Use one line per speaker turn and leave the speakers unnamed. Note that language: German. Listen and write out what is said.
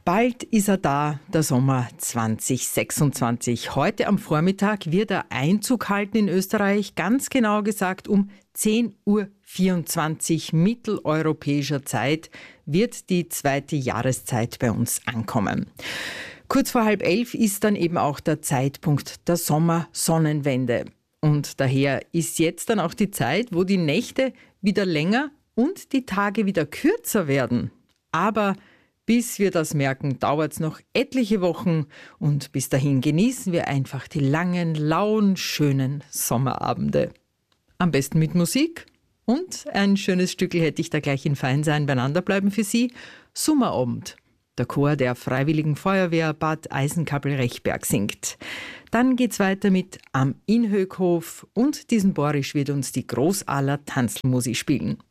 Bald ist er da, der Sommer 2026. Heute am Vormittag wird er Einzug halten in Österreich, ganz genau gesagt um 10.24 Uhr mitteleuropäischer Zeit wird die zweite Jahreszeit bei uns ankommen. Kurz vor 10:30 ist dann eben auch der Zeitpunkt der Sommersonnenwende. Und daher ist jetzt dann auch die Zeit, wo die Nächte wieder länger und die Tage wieder kürzer werden. Aber bis wir das merken, dauert es noch etliche Wochen und bis dahin genießen wir einfach die langen, lauen, schönen Sommerabende. Am besten mit Musik und ein schönes Stückel hätte ich da gleich in Feinsein beieinander bleiben für Sie. Sommerabend. Der Chor der Freiwilligen Feuerwehr Bad Eisenkappel-Rechberg singt. Dann geht's weiter mit Am Inhöckhof und diesen Borisch wird uns die Großaler Tanzlmusik spielen.